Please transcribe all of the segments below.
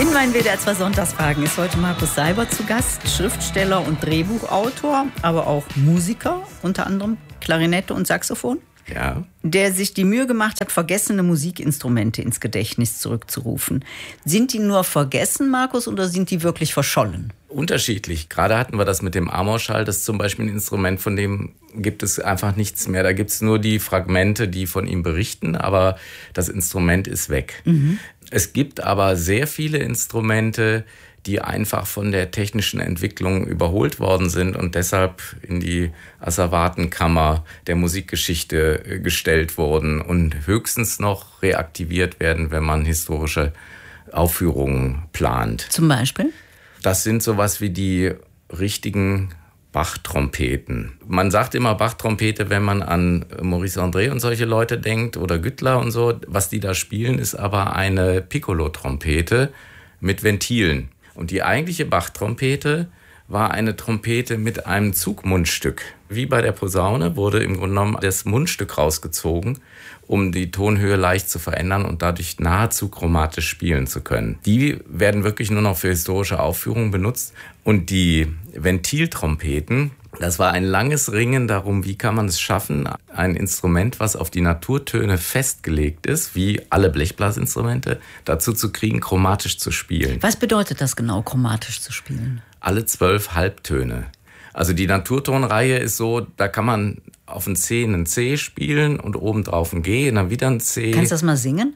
In meinen WDR 2 Sonntagsfragen ist heute Markus Seiber zu Gast, Schriftsteller und Drehbuchautor, aber auch Musiker, unter anderem Klarinette und Saxophon. Ja. Der sich die Mühe gemacht hat, vergessene Musikinstrumente ins Gedächtnis zurückzurufen. Sind die nur vergessen, Markus, oder sind die wirklich verschollen? Unterschiedlich. Gerade hatten wir das mit dem Amorschall. Das ist zum Beispiel ein Instrument, von dem gibt es einfach nichts mehr. Da gibt es nur die Fragmente, die von ihm berichten, aber das Instrument ist weg. Mhm. Es gibt aber sehr viele Instrumente, die einfach von der technischen Entwicklung überholt worden sind und deshalb in die Asservatenkammer der Musikgeschichte gestellt wurden und höchstens noch reaktiviert werden, wenn man historische Aufführungen plant. Zum Beispiel? Das sind sowas wie die richtigen Bach-Trompeten. Man sagt immer Bach-Trompete, wenn man an Maurice André und solche Leute denkt oder Güttler und so. Was die da spielen, ist aber eine Piccolo-Trompete mit Ventilen. Und die eigentliche Bach-Trompete war eine Trompete mit einem Zugmundstück. Wie bei der Posaune wurde im Grunde genommen das Mundstück rausgezogen, um die Tonhöhe leicht zu verändern und dadurch nahezu chromatisch spielen zu können. Die werden wirklich nur noch für historische Aufführungen benutzt. Und die Ventiltrompeten, das war ein langes Ringen darum, wie kann man es schaffen, ein Instrument, was auf die Naturtöne festgelegt ist, wie alle Blechblasinstrumente, dazu zu kriegen, chromatisch zu spielen. Was bedeutet das genau, chromatisch zu spielen? Alle 12 Halbtöne. Also die Naturtonreihe ist so, da kann man auf ein C einen C spielen und obendrauf ein G und dann wieder ein C. Kannst du das mal singen?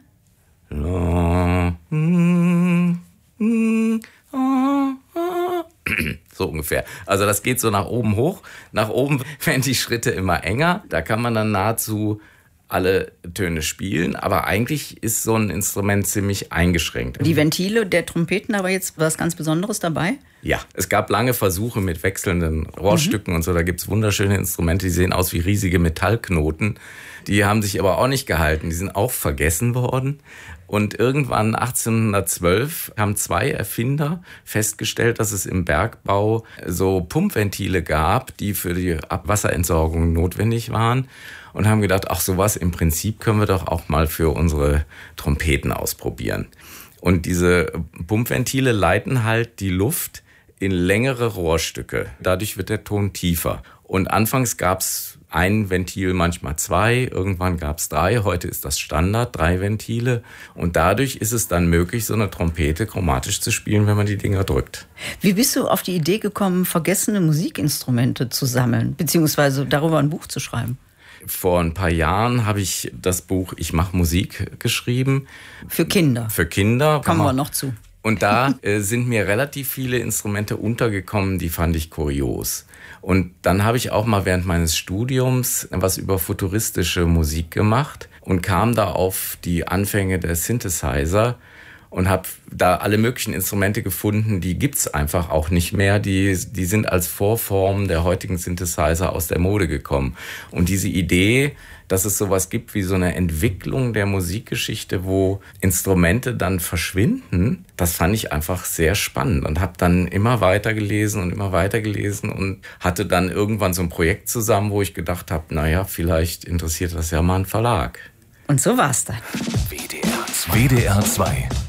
So ungefähr. Also das geht so nach oben hoch. Nach oben werden die Schritte immer enger. Da kann man dann nahezu alle Töne spielen. Aber eigentlich ist so ein Instrument ziemlich eingeschränkt. Die Ventile der Trompeten, aber jetzt was ganz Besonderes dabei? Ja, es gab lange Versuche mit wechselnden Rohrstücken und so. Da gibt's wunderschöne Instrumente, die sehen aus wie riesige Metallknoten. Die haben sich aber auch nicht gehalten. Die sind auch vergessen worden. Und irgendwann 1812 haben 2 Erfinder festgestellt, dass es im Bergbau so Pumpventile gab, die für die Abwasserentsorgung notwendig waren. Und haben gedacht, ach sowas, im Prinzip können wir doch auch mal für unsere Trompeten ausprobieren. Und diese Pumpventile leiten halt die Luft in längere Rohrstücke. Dadurch wird der Ton tiefer. Und anfangs gab's ein Ventil, manchmal 2, irgendwann gab's 3, heute ist das Standard, 3 Ventile. Und dadurch ist es dann möglich, so eine Trompete chromatisch zu spielen, wenn man die Dinger drückt. Wie bist du auf die Idee gekommen, vergessene Musikinstrumente zu sammeln, beziehungsweise darüber ein Buch zu schreiben? Vor ein paar Jahren habe ich das Buch Ich mache Musik geschrieben. Für Kinder? Für Kinder. Kommen wir noch zu. Und da sind mir relativ viele Instrumente untergekommen, die fand ich kurios. Und dann habe ich auch mal während meines Studiums was über futuristische Musik gemacht und kam da auf die Anfänge der Synthesizer und habe da alle möglichen Instrumente gefunden, die gibt's einfach auch nicht mehr. Die sind als Vorform der heutigen Synthesizer aus der Mode gekommen. Und diese Idee, dass es sowas gibt wie so eine Entwicklung der Musikgeschichte, wo Instrumente dann verschwinden, das fand ich einfach sehr spannend und habe dann immer weiter gelesen und hatte dann irgendwann so ein Projekt zusammen, wo ich gedacht habe, naja, vielleicht interessiert das ja mal einen Verlag. Und so war's dann. WDR 2.